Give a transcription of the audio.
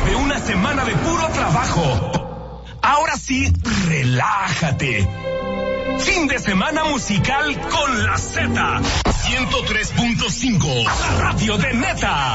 de una semana de puro trabajo. Ahora sí, relájate. Fin de semana musical con la Z. 103.5, la radio de Neta.